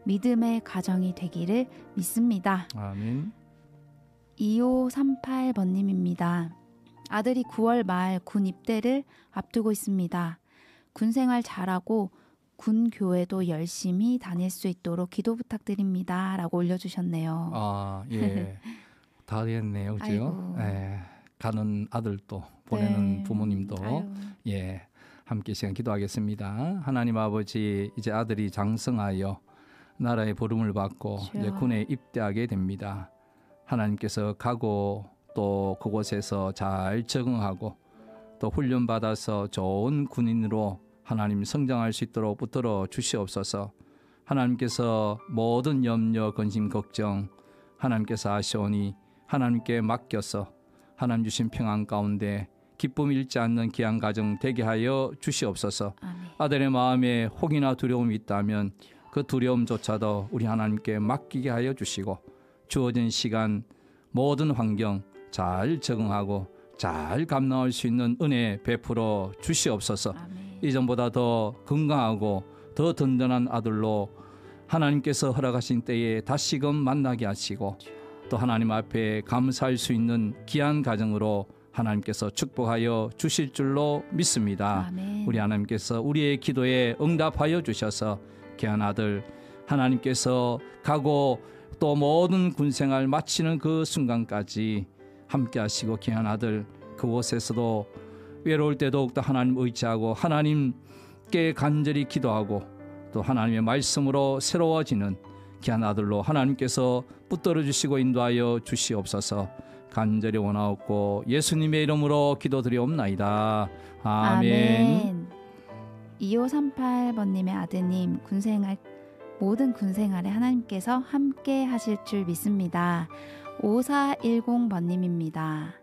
믿음의 가정이 되기를 믿습니다. 아멘. 2538번님입니다. 아들이 9월 말 군 입대를 앞두고 있습니다. 군 생활 잘하고 군 교회도 열심히 다닐 수 있도록 기도 부탁드립니다. 라고 올려주셨네요. 아, 예. 다 됐네요. 그죠? 예. 가는 아들도 보내는 네. 부모님도 예. 함께 시간 기도하겠습니다. 하나님 아버지, 이제 아들이 장성하여 나라의 부름을 받고 이제 군에 입대하게 됩니다. 하나님께서 가고 또 그곳에서 잘 적응하고 또 훈련받아서 좋은 군인으로 하나님 성장할 수 있도록 붙들어 주시옵소서. 하나님께서 모든 염려, 근심, 걱정 하나님께서 하시오니 하나님께 맡겨서 하나님 주신 평안 가운데 기쁨 잃지 않는 귀한 가정 되게 하여 주시옵소서. 아멘. 아들의 마음에 혹이나 두려움이 있다면 그 두려움조차도 우리 하나님께 맡기게 하여 주시고 주어진 시간 모든 환경 잘 적응하고 잘 감당할 수 있는 은혜 베풀어 주시옵소서. 아멘. 이전보다 더 건강하고 더 든든한 아들로 하나님께서 허락하신 때에 다시금 만나게 하시고 또 하나님 앞에 감사할 수 있는 귀한 가정으로 하나님께서 축복하여 주실 줄로 믿습니다. 아멘. 우리 하나님께서 우리의 기도에 응답하여 주셔서 귀한 아들 하나님께서 가고 또 모든 군생활 마치는 그 순간까지 함께 하시고 귀한 아들 그곳에서도 외로울 때 더욱더 하나님 의지하고 하나님께 간절히 기도하고 또 하나님의 말씀으로 새로워지는 귀한 아들로 하나님께서 붙들어 주시고 인도하여 주시옵소서. 간절히 원하옵고 예수님의 이름으로 기도드리옵나이다. 아멘. 2538번님의 아드님 모든 군생활에 하나님께서 함께 하실 줄 믿습니다. 5410번님입니다.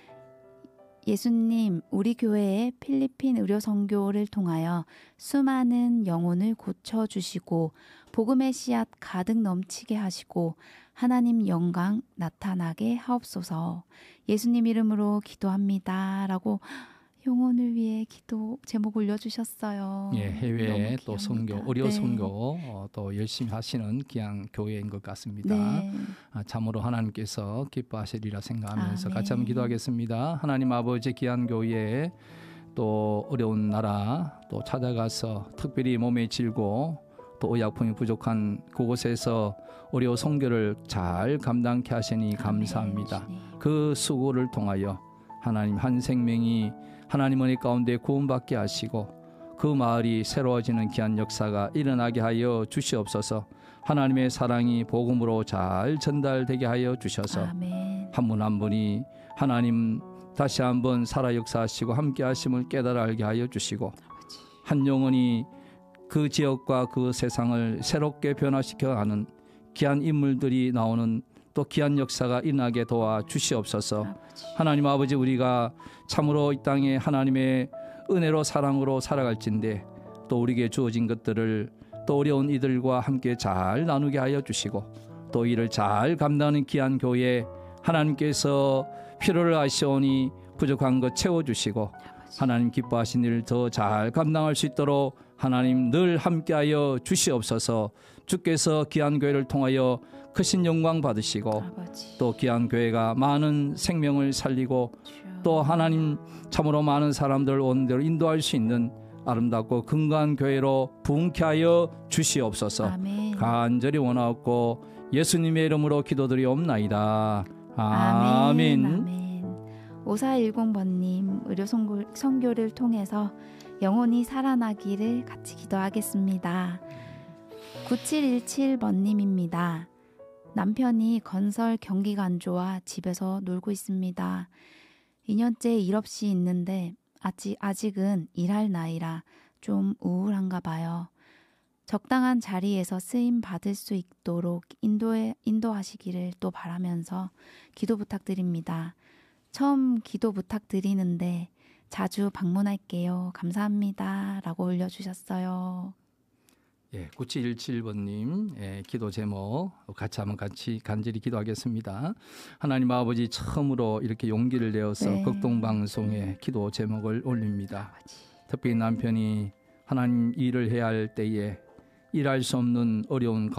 예수님, 우리 교회의 필리핀 의료 선교를 통하여 수많은 영혼을 고쳐주시고 복음의 씨앗 가득 넘치게 하시고 하나님 영광 나타나게 하옵소서. 예수님 이름으로 기도합니다. 라고 영혼을 위해 기도 제목 올려주셨어요. 예, 해외에 또 선교, 의료 선교 또 열심히 하시는 귀한 교회인 것 같습니다. 네. 참으로 하나님께서 기뻐하시리라 생각하면서 같이 한번 기도하겠습니다. 하나님 아버지 귀한 교회에 또 어려운 나라 또 찾아가서 특별히 몸에 질고 또 의약품이 부족한 그곳에서 의료 선교를 잘 감당케 하시니 감사합니다. 그 수고를 통하여 하나님 한 생명이 하나님 은혜 가운데 구원받게 하시고 그 마을이 새로워지는 귀한 역사가 일어나게 하여 주시옵소서. 하나님의 사랑이 복음으로 잘 전달되게 하여 주셔서 한 분 한 분이 하나님 다시 한번 살아 역사하시고 함께 하심을 깨달아 알게 하여 주시고 한 영혼이 그 지역과 그 세상을 새롭게 변화시켜 가는 귀한 인물들이 나오는 또 귀한 역사가 일어나게 도와 주시옵소서. 하나님 아버지 우리가 참으로 이 땅에 하나님의 은혜로 사랑으로 살아갈진데 또 우리에게 주어진 것들을 또 어려운 이들과 함께 잘 나누게 하여 주시고 또 이를 잘 감당하는 귀한 교회 하나님께서 필요를 아시오니 부족한 것 채워주시고 하나님 기뻐하신 일을 더 잘 감당할 수 있도록 하나님 늘 함께하여 주시옵소서. 주께서 귀한 교회를 통하여 크신 영광 받으시고 또 귀한 교회가 많은 생명을 살리고 또 하나님 참으로 많은 사람들 온 대로 인도할 수 있는 아름답고 건강한 교회로 부흥케 하여 주시옵소서. 아멘. 간절히 원하옵고 예수님의 이름으로 기도드리옵나이다. 아멘. 아멘. 5410번님 의료 선교를 통해서 영혼이 살아나기를 같이 기도하겠습니다. 9717번님입니다. 남편이 건설 경기가 안 좋아 집에서 놀고 있습니다. 2년째 일 없이 있는데 아직은 일할 나이라 좀 우울한가 봐요. 적당한 자리에서 쓰임 받을 수 있도록 인도하시기를 또 바라면서 기도 부탁드립니다. 처음 기도 부탁드리는데 자주 방문할게요. 감사합니다. 라고 올려주셨어요. 예, 9717번님 기도 제목 같이 간절히 기도하겠습니다. 하나님 아버지 처음으로 이렇게 용기를 내어서 극동방송에 기도 제목을 올립니다. 특히 남편이 하나님 일을 해야 할 때에 일할 수 없는 어려운